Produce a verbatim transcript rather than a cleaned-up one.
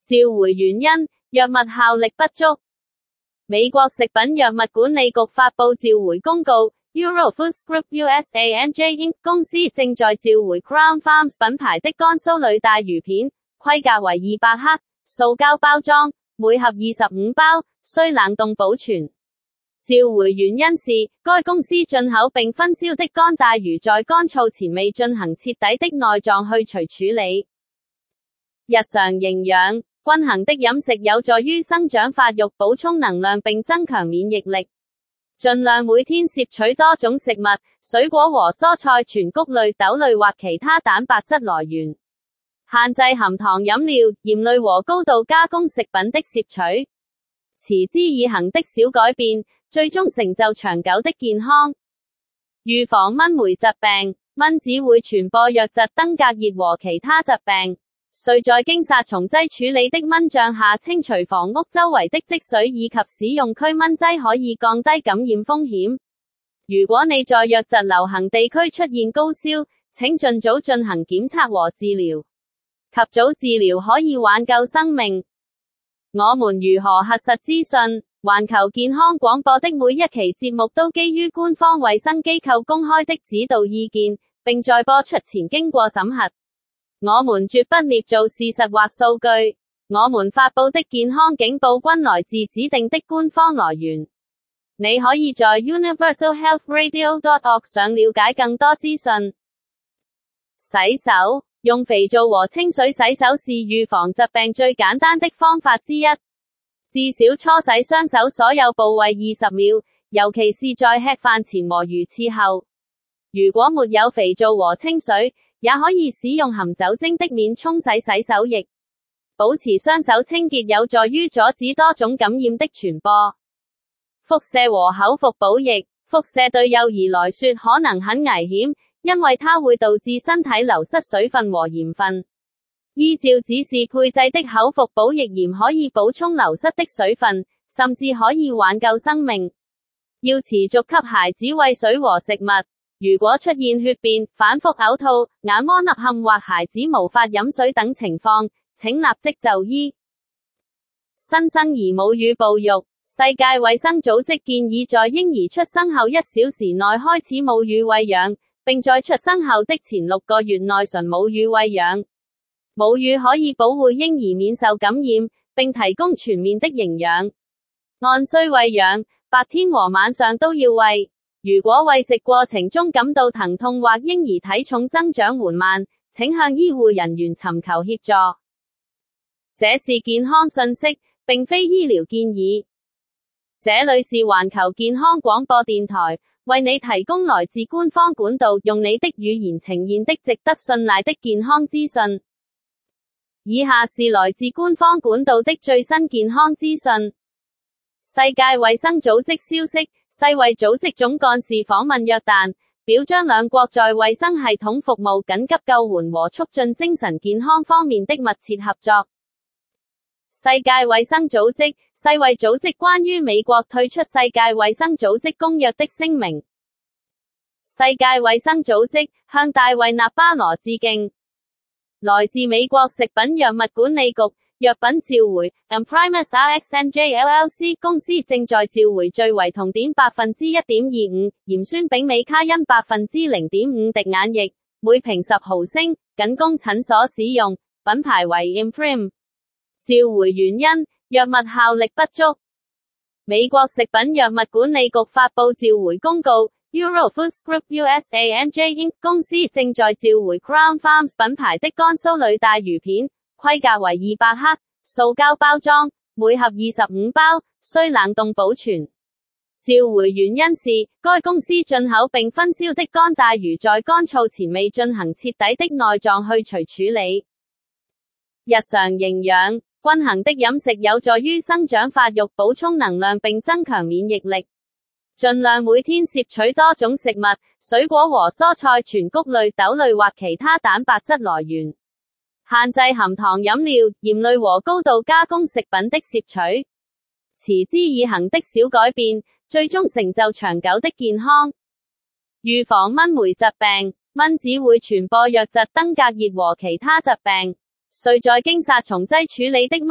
召回原因，藥物效力不足。美國食品藥物管理局發布召回公告 ，Euro Foods Group U S A N J Incorporated 公司正在召回 Crown Farms 品牌的乾酥裏帶魚片，規格為二百克，塑膠包裝，每盒二十五包，需冷凍保存。召回原因是，該公司進口並分銷的乾帶魚在乾燥前未進行徹底的內臟去除處理。日常營養，均衡的飲食有助於生長發育、補充能量並增強免疫力。盡量每天攝取多種食物、水果和蔬菜、全穀類、豆類或其他蛋白質來源。限制含糖飲料、鹽類和高度加工食品的攝取。持之以恆的小改變，最終成就長久的健康。預防蚊媒疾病，蚊子會傳播瘧疾、登革熱和其他疾病。需在經殺蟲劑處理的蚊帳下清除房屋周圍的積水，以及使用驅蚊劑可以降低感染風險。如果你在瘧疾流行地區出現高燒，請盡早進行檢測和治療。及早治療可以挽救生命。我們如何核實資訊？環球健康廣播的每一期節目都基於官方衛生機構公開的指導意見，並在播出前經過審核。我們絕不捏造事實或數據，我們發佈的健康警報均來自指定的官方來源。你可以在 universal health radio dot org 上了解更多資訊。洗手，用肥皂和清水洗手是預防疾病最簡單的方法之一。至少搓洗雙手所有部位二十秒，尤其是在吃飯前和魚翅後。如果沒有肥皂和清水，也可以使用含酒精的免沖洗洗手液。保持雙手清潔有助於阻止多種感染的傳播。輻射和口服補液，輻射對幼兒來說可能很危險，因為它會導致身體流失水分和鹽分。依照指示配製的口服補液鹽可以補充流失的水分，甚至可以挽救生命。要持續給孩子餵水和食物。如果出現血便、反覆嘔吐、眼窩凹陷或孩子無法飲水等情況，請立即就醫。新生兒母乳哺育，世界衛生組織建議在嬰兒出生後一小時內開始母乳餵養，並在出生後的前六個月內純母乳餵養。母乳可以保護嬰兒免受感染，並提供全面的營養。按需餵養，白天和晚上都要餵。如果餵食過程中感到疼痛或嬰兒體重增長緩慢，請向醫護人員尋求協助。這是健康信息，並非醫療建議。這裏是環球健康廣播電台，為你提供來自官方管道，用你的語言呈現的值得信賴的健康資訊。以下是來自官方管道的最新健康資訊。世界衛生組織消息，世衛組織總幹事訪問約旦，表彰兩國在衛生系統服務、緊急救援和促進精神健康方面的密切合作。世界衛生組織，世衛組織關於美國退出世界衛生組織公約的聲明。世界衛生組織向大衛納巴羅致敬。來自美國食品藥物管理局，藥品召回 Imprimis R X N J L L C 公司正在召回最為酮碘百分之一點二五、鹽酸丙美卡因百分之零點五滴眼液，每瓶十毫升，僅供診所使用，品牌為 Imprim。召回原因，藥物效力不足。美國食品藥物管理局發布召回公告。Euro Foods Group U S A N J Incorporated 公司正在召回 Crown Farms 品牌的乾酥裏帶魚片，規格為二百克，塑膠包裝，每盒二十五包，需冷凍保存。召回原因是，該公司進口並分銷的乾帶魚在乾燥前未進行徹底的內臟去除處理。日常營養，均衡的飲食有助於生長發育、補充能量並增強免疫力。盡量每天攝取多種食物、水果和蔬菜、全穀類、豆類或其他蛋白質來源。限制含糖飲料、鹽類和高度加工食品的攝取。持之以恆的小改變，最終成就長久的健康。預防蚊媒疾病，蚊子會傳播瘧疾、登革熱和其他疾病。需在經殺蟲劑處理的